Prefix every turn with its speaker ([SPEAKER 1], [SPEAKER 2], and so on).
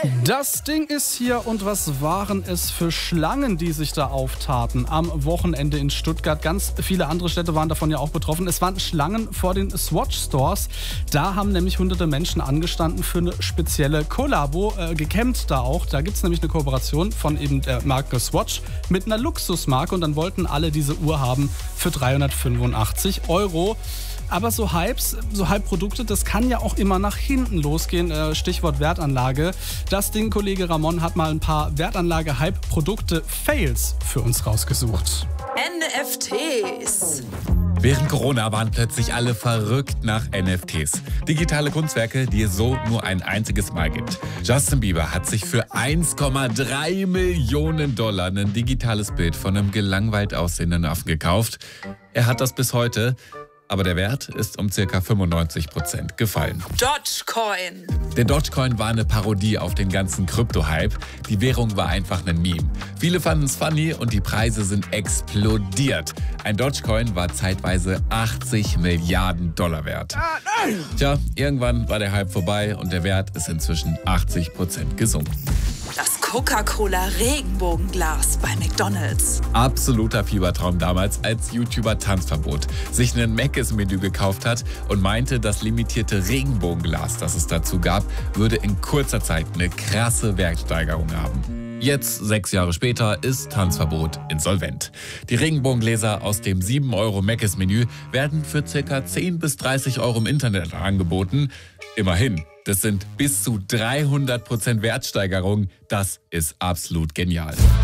[SPEAKER 1] Das Ding ist hier und was waren es für Schlangen, die sich da auftaten am Wochenende in Stuttgart. Ganz viele andere Städte waren davon ja auch betroffen. Es waren Schlangen vor den Swatch-Stores. Da haben nämlich hunderte Menschen angestanden für eine spezielle Kollabo, gecampt da auch. Da gibt es nämlich eine Kooperation von eben der Marke Swatch mit einer Luxusmarke und dann wollten alle diese Uhr haben für 385 €. Aber so Hypes, so Hype-Produkte, das kann ja auch immer nach hinten losgehen. Stichwort Wertanlage. Das Ding, Kollege Ramon, hat mal ein paar Wertanlage-Hype-Produkte-Fails für uns rausgesucht.
[SPEAKER 2] NFTs.
[SPEAKER 3] Während Corona waren plötzlich alle verrückt nach NFTs. Digitale Kunstwerke, die es so nur ein einziges Mal gibt. Justin Bieber hat sich für 1,3 Millionen $ ein digitales Bild von einem gelangweilt aussehenden Affen gekauft. Er hat das bis heute. Aber der Wert ist um ca. 95% gefallen.
[SPEAKER 2] Dogecoin.
[SPEAKER 3] Der Dogecoin war eine Parodie auf den ganzen Krypto-Hype. Die Währung war einfach ein Meme. Viele fanden es funny und die Preise sind explodiert. Ein Dogecoin war zeitweise 80 Milliarden $ wert. Tja, irgendwann war der Hype vorbei und der Wert ist inzwischen 80% gesunken.
[SPEAKER 2] Das Coca-Cola-Regenbogenglas bei McDonald's.
[SPEAKER 3] Absoluter Fiebertraum damals, als YouTuber Tanzverbot sich ein Mc's-Menü gekauft hat und meinte, das limitierte Regenbogenglas, das es dazu gab, würde in kurzer Zeit eine krasse Wertsteigerung haben. Jetzt, 6 Jahre später, ist Tanzverbot insolvent. Die Regenbogengläser aus dem 7 € Mc's-Menü werden für ca. 10 bis 30 € im Internet angeboten. Immerhin, das sind bis zu 300% Wertsteigerung. Das ist absolut genial.